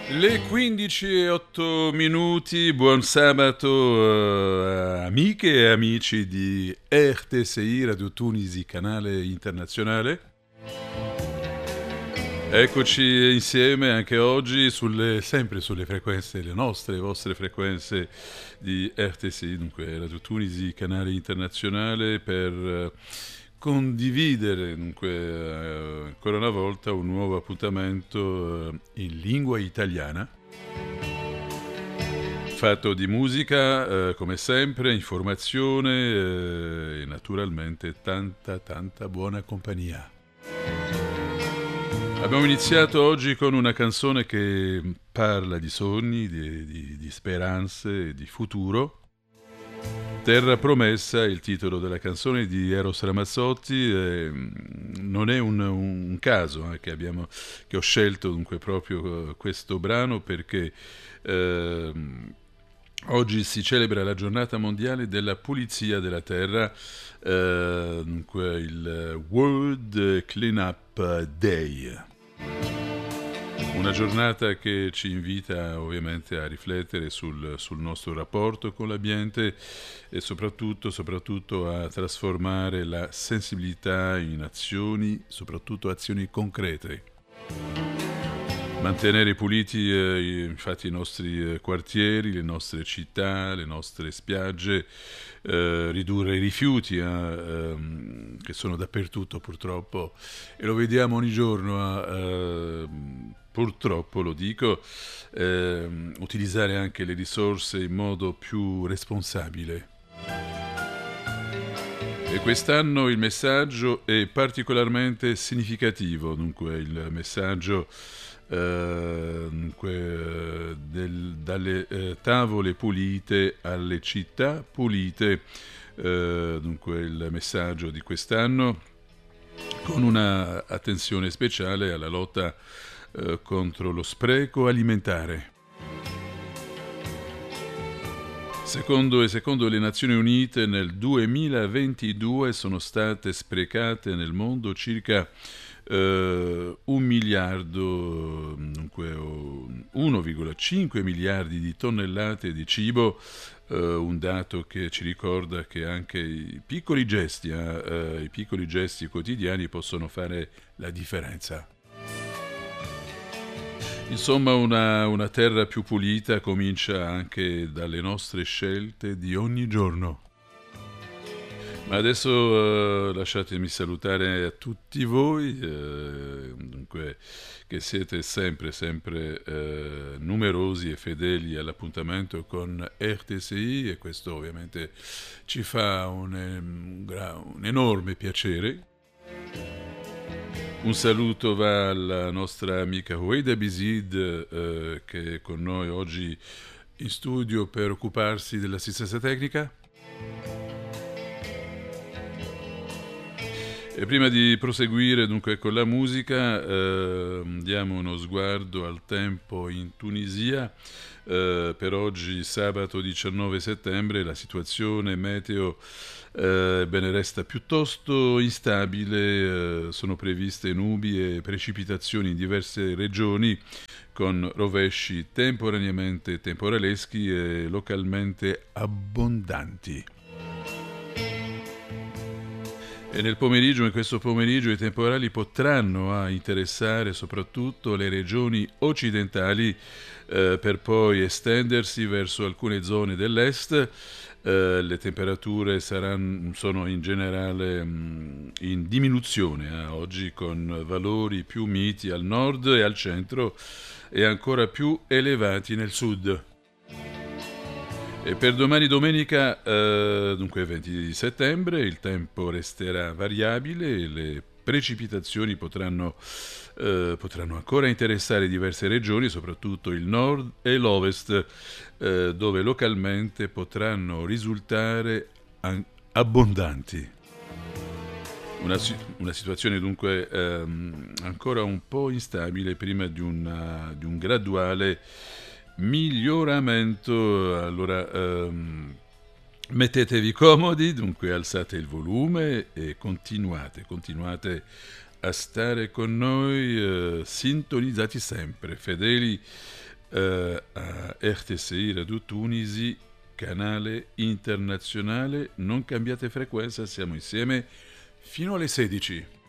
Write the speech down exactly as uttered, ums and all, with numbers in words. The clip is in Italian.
Le quindici e otto minuti, buon sabato eh, amiche e amici di R T S I Radio Tunisi, canale internazionale. Eccoci insieme anche oggi sulle, sempre sulle frequenze, le nostre, le vostre frequenze di R T S I, dunque Radio Tunisi, canale internazionale, per eh, condividere dunque eh, ancora una volta un nuovo appuntamento eh, in lingua italiana, fatto di musica, eh, come sempre, informazione eh, e naturalmente tanta tanta buona compagnia. Abbiamo iniziato oggi con una canzone che parla di sogni, di, di, di speranze, di futuro. Terra promessa è il titolo della canzone di Eros Ramazzotti. Eh, non è un, un caso eh, che, abbiamo, che ho scelto dunque proprio uh, questo brano, perché eh, oggi si celebra la giornata mondiale della pulizia della terra, eh, dunque il World Cleanup Day. Una giornata che ci invita ovviamente a riflettere sul, sul nostro rapporto con l'ambiente e soprattutto, soprattutto a trasformare la sensibilità in azioni, soprattutto azioni concrete. Mantenere puliti eh, infatti i nostri eh, quartieri, le nostre città, le nostre spiagge, eh, ridurre i rifiuti eh, ehm, che sono dappertutto purtroppo, e lo vediamo ogni giorno, eh, purtroppo lo dico, eh, utilizzare anche le risorse in modo più responsabile. E quest'anno il messaggio è particolarmente significativo, dunque il messaggio eh, dunque, del, dalle eh, tavole pulite alle città pulite, eh, dunque il messaggio di quest'anno, con una attenzione speciale alla lotta eh, contro lo spreco alimentare. Secondo, e secondo le Nazioni Unite, nel duemilaventidue sono state sprecate nel mondo circa eh, un miliardo, dunque uno virgola cinque miliardi di tonnellate di cibo, eh, un dato che ci ricorda che anche i piccoli gesti, eh, i piccoli gesti quotidiani possono fare la differenza. Insomma, una, una terra più pulita comincia anche dalle nostre scelte di ogni giorno. Ma adesso eh, lasciatemi salutare a tutti voi, eh, dunque, che siete sempre, sempre eh, numerosi e fedeli all'appuntamento con R T S I, e questo ovviamente ci fa un, un, un enorme piacere. Un saluto va alla nostra amica Hueda Bizid, eh, che è con noi oggi in studio per occuparsi dell'assistenza tecnica. E prima di proseguire dunque con la musica, eh, diamo uno sguardo al tempo in Tunisia. Eh, per oggi, sabato diciannove settembre, la situazione meteo eh, bene, resta piuttosto instabile. Eh, sono previste nubi e precipitazioni in diverse regioni, con rovesci temporaneamente temporaleschi e localmente abbondanti. E nel pomeriggio, in questo pomeriggio, i temporali potranno ah, interessare soprattutto le regioni occidentali, eh, per poi estendersi verso alcune zone dell'est. Eh, le temperature saranno, sono in generale mh, in diminuzione eh, oggi, con valori più miti al nord e al centro e ancora più elevati nel sud. E per domani domenica, eh, dunque venti settembre, il tempo resterà variabile e le precipitazioni potranno, eh, potranno ancora interessare diverse regioni, soprattutto il nord e l'ovest, eh, dove localmente potranno risultare an- abbondanti. Una, una situazione dunque ehm, ancora un po' instabile prima di, una, di un graduale miglioramento. Allora ehm, mettetevi comodi, dunque alzate il volume e continuate, continuate a stare con noi, eh, sintonizzati sempre, fedeli eh, a R T C I Radio Tunisi, canale internazionale. Non cambiate frequenza, siamo insieme fino alle sedici.